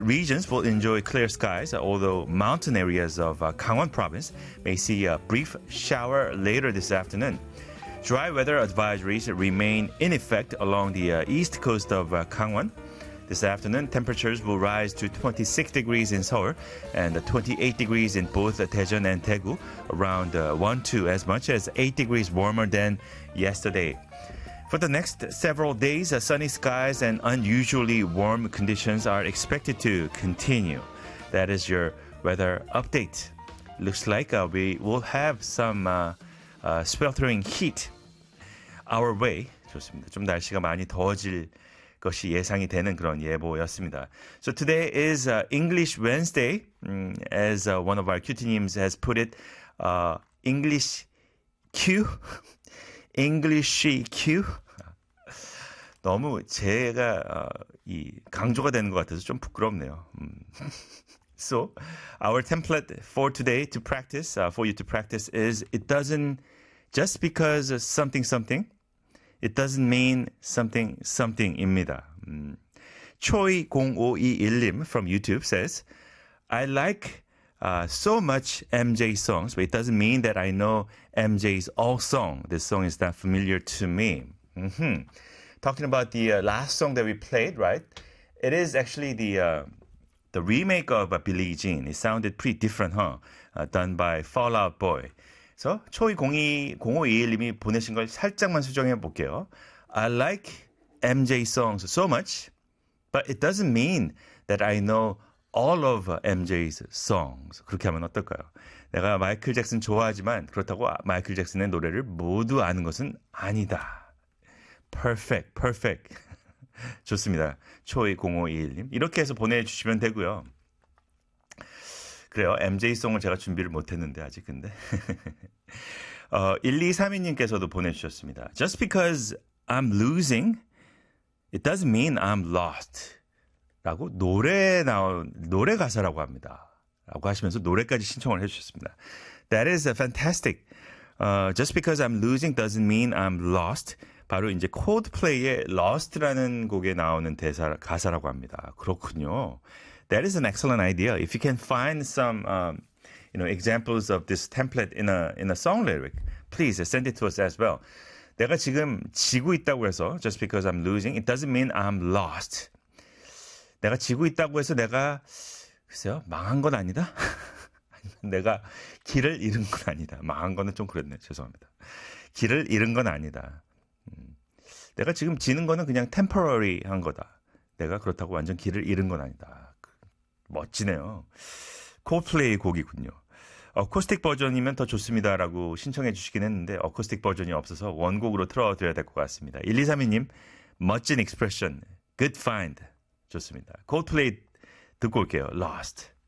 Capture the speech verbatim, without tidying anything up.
regions will enjoy clear skies, although mountain areas of uh, Gangwon province may see a brief shower later this afternoon. Dry weather advisories remain in effect along the uh, east coast of uh, Gangwon. This afternoon, temperatures will rise to twenty-six degrees in Seoul and twenty-eight degrees in both Daejeon and Daegu, around uh, one to as much as eight degrees warmer than yesterday. For the next several days, uh, sunny skies and unusually warm conditions are expected to continue. That is your weather update. Looks like uh, we will have some uh, uh, sweltering heat our way. 좋습니다. 좀 날씨가 많이 더워질 것이 예상이 되는 그런 예보였습니다. So today is uh, English Wednesday, um, as uh, one of our 큐티 teams has put it, uh, English Q, English Q. 너무 제가 어, 이 강조가 되는 것 같아서 좀 부끄럽네요. 음. So our template for today to practice, uh, for you to practice is it doesn't just because something something. It doesn't mean something, something입니다. 음. 초이 공오이일님 from YouTube says, I like uh, so much M J songs, but it doesn't mean that I know M J's all song. This song is not familiar to me. Mm-hmm. Talking about the uh, last song that we played, right? It is actually the uh, the remake of uh, Billie Jean. It sounded pretty different, huh? Uh, done by Fall Out Boy. 그래서 초이 공오이일님이 보내신 걸 살짝만 수정해 볼게요. I like M J songs so much, but it doesn't mean that I know all of M J's songs. 그렇게 하면 어떨까요? 내가 마이클 잭슨 좋아하지만 그렇다고 마이클 잭슨의 노래를 모두 아는 것은 아니다. Perfect, perfect. 좋습니다. 초이 공오이일님. 이렇게 해서 보내주시면 되고요. 그래요. 엠제이송을 제가 준비를 못했는데 아직 근데. 어, 일이삼이님께서도 보내주셨습니다. Just because I'm losing, it doesn't mean I'm lost. 라고 노래 나온 노래 가사라고 합니다. 라고 하시면서 노래까지 신청을 해주셨습니다. That is fantastic. Uh, just because I'm losing doesn't mean I'm lost. 바로 이제 콜드플레이의 Lost라는 곡에 나오는 대사 가사라고 합니다. 그렇군요. That is an excellent idea. If you can find some, um, you know, examples of this template in a in a song lyric, please send it to us as well. 내가 지금 지고 있다고 해서 just because I'm losing, it doesn't mean I'm lost. 내가 지고 있다고 해서 내가 글쎄요 망한 건 아니다. 내가 길을 잃은 건 아니다. 망한 거는 좀 그랬네. 죄송합니다. 길을 잃은 건 아니다. 음, 내가 지금 지는 거는 그냥 temporary한 거다. 내가 그렇다고 완전 길을 잃은 건 아니다. 멋지네요. 콜플레이 곡이군요. 어쿠스틱 버전이면 더 좋습니다라고 신청해 주시긴 했는데 어쿠스틱 버전이 없어서 원곡으로 틀어드려야 될 것 같습니다. 일이삼이님 멋진 익스프레션. Good find. 좋습니다. 콜플레이 듣고 올게요. Lost.